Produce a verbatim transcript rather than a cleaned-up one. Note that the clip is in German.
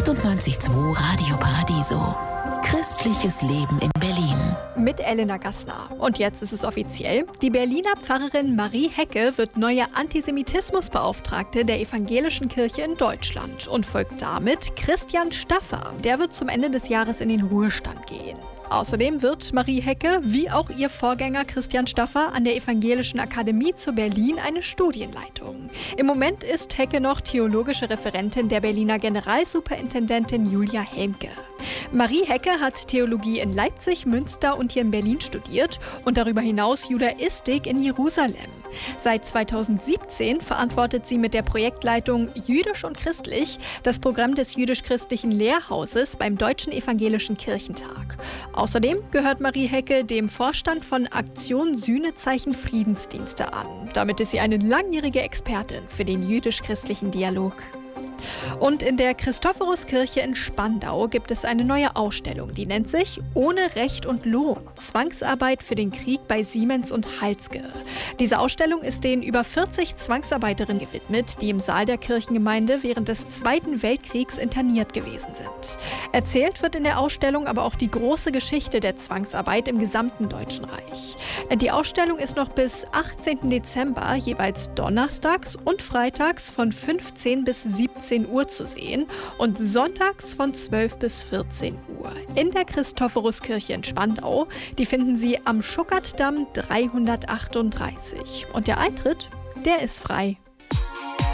achtundneunzig Komma zwei Radio Paradiso. Christliches Leben in Berlin. Mit Elena Gassner. Und jetzt ist es offiziell. Die Berliner Pfarrerin Marie Hecke wird neue Antisemitismusbeauftragte der Evangelischen Kirche in Deutschland und folgt damit Christian Staffer. Der wird zum Ende des Jahres in den Ruhestand gehen. Außerdem wird Marie Hecke, wie auch ihr Vorgänger Christian Staffer, an der Evangelischen Akademie zu Berlin eine Studienleitung. Im Moment ist Hecke noch theologische Referentin der Berliner Generalsuperintendentin Julia Helmke. Marie Hecke hat Theologie in Leipzig, Münster und hier in Berlin studiert und darüber hinaus Judaistik in Jerusalem. Seit zweitausendsiebzehn verantwortet sie mit der Projektleitung Jüdisch und Christlich das Programm des jüdisch-christlichen Lehrhauses beim Deutschen Evangelischen Kirchentag. Außerdem gehört Marie Hecke dem Vorstand von Aktion Sühnezeichen Friedensdienste an. Damit ist sie eine langjährige Expertin für den jüdisch-christlichen Dialog. Und in der Christophoruskirche in Spandau gibt es eine neue Ausstellung, die nennt sich Ohne Recht und Lohn – Zwangsarbeit für den Krieg bei Siemens und Halske. Diese Ausstellung ist den über vierzig Zwangsarbeiterinnen gewidmet, die im Saal der Kirchengemeinde während des Zweiten Weltkriegs interniert gewesen sind. Erzählt wird in der Ausstellung aber auch die große Geschichte der Zwangsarbeit im gesamten Deutschen Reich. Die Ausstellung ist noch bis achtzehnten Dezember jeweils donnerstags und freitags von fünfzehn bis siebzehn Uhr zu sehen und sonntags von zwölf bis vierzehn Uhr in der Christophoruskirche in Spandau. Die finden Sie am Schuckertdamm dreihundertachtunddreißig. Und der Eintritt, der ist frei.